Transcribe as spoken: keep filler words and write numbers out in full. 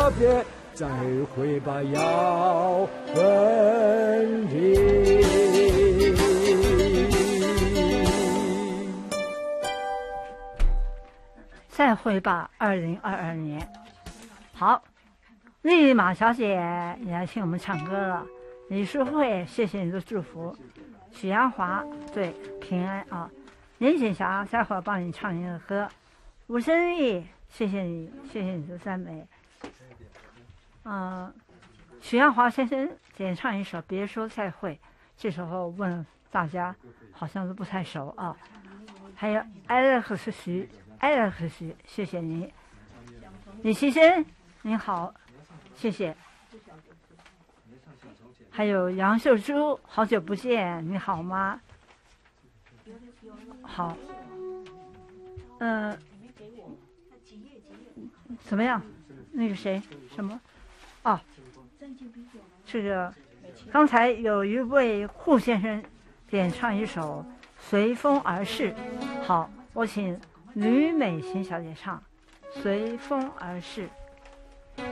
告别，再会吧，姚文林。 再会吧，二零二二年。好，丽丽马小姐也来听我们唱歌了。李淑慧，谢谢你的祝福。许阳华，对，平安啊。林锦霞，待会儿帮你唱一个歌。吴生义，谢谢你，谢谢你的赞美。嗯、呃，许阳华先生点唱一首《别说再会》，这时候问大家好像都不太熟啊。还有艾勒克斯徐，艾勒克斯，谢谢您。李奇生，您好，谢谢。还有杨秀珠，好久不见，你好吗？好。嗯、呃，怎么样？那个谁，什么？哦，这个刚才有一位顾先生点唱一首《随风而逝》，好，我请吕美琴小姐唱《随风而逝》。